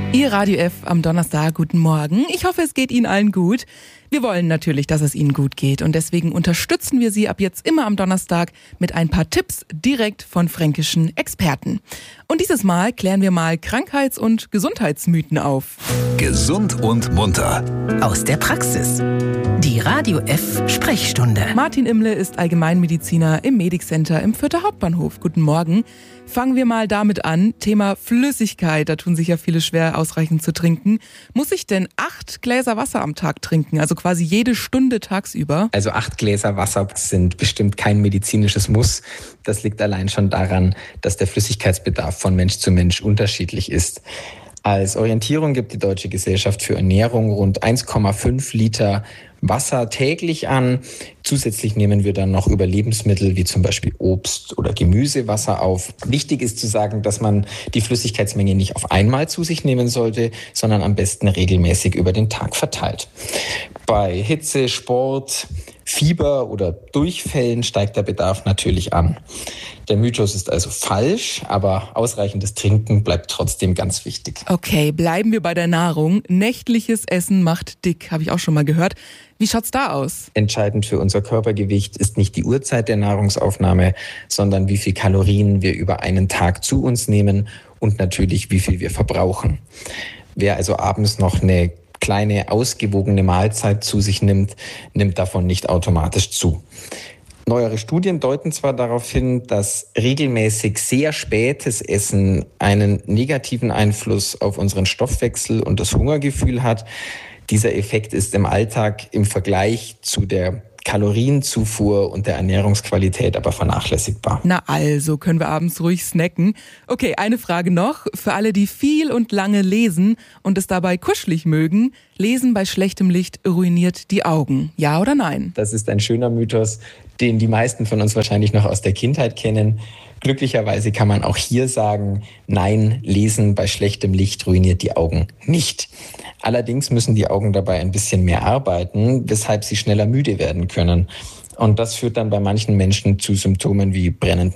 Ihr Radio F am Donnerstag, guten Morgen. Ich hoffe, es geht Ihnen allen gut. Wir wollen natürlich, dass es Ihnen gut geht und deswegen unterstützen wir Sie ab jetzt immer am Donnerstag mit ein paar Tipps direkt von fränkischen Experten. Und dieses Mal klären wir mal Krankheits- und Gesundheitsmythen auf. Gesund und munter. Aus der Praxis. Die Radio F Sprechstunde. Martin Imle ist Allgemeinmediziner im Medic-Center im Fürther Hauptbahnhof. Guten Morgen. Fangen wir mal damit an. Thema Flüssigkeit. Da tun sich ja viele schwer, ausreichend zu trinken. Muss ich denn 8 Gläser Wasser am Tag trinken? Also quasi jede Stunde tagsüber? Also 8 Gläser Wasser sind bestimmt kein medizinisches Muss. Das liegt allein schon daran, dass der Flüssigkeitsbedarf von Mensch zu Mensch unterschiedlich ist. Als Orientierung gibt die Deutsche Gesellschaft für Ernährung rund 1,5 Liter Wasser täglich an. Zusätzlich nehmen wir dann noch über Lebensmittel wie zum Beispiel Obst oder Gemüse Wasser auf. Wichtig ist zu sagen, dass man die Flüssigkeitsmenge nicht auf einmal zu sich nehmen sollte, sondern am besten regelmäßig über den Tag verteilt. Bei Hitze, Sport, Fieber oder Durchfällen steigt der Bedarf natürlich an. Der Mythos ist also falsch, aber ausreichendes Trinken bleibt trotzdem ganz wichtig. Okay, bleiben wir bei der Nahrung. Nächtliches Essen macht dick, habe ich auch schon mal gehört. Wie schaut's da aus? Entscheidend für unser Körpergewicht ist nicht die Uhrzeit der Nahrungsaufnahme, sondern wie viel Kalorien wir über einen Tag zu uns nehmen und natürlich wie viel wir verbrauchen. Wer also abends noch eine kleine, ausgewogene Mahlzeit zu sich nimmt, nimmt davon nicht automatisch zu. Neuere Studien deuten zwar darauf hin, dass regelmäßig sehr spätes Essen einen negativen Einfluss auf unseren Stoffwechsel und das Hungergefühl hat. Dieser Effekt ist im Alltag im Vergleich zu der Kalorienzufuhr und der Ernährungsqualität aber vernachlässigbar. Na also, können wir abends ruhig snacken. Okay, eine Frage noch. Für alle, die viel und lange lesen und es dabei kuschelig mögen, Lesen bei schlechtem Licht ruiniert die Augen. Ja oder nein? Das ist ein schöner Mythos, den die meisten von uns wahrscheinlich noch aus der Kindheit kennen. Glücklicherweise kann man auch hier sagen, nein, Lesen bei schlechtem Licht ruiniert die Augen nicht. Allerdings müssen die Augen dabei ein bisschen mehr arbeiten, weshalb sie schneller müde werden können. Und das führt dann bei manchen Menschen zu Symptomen wie brennenden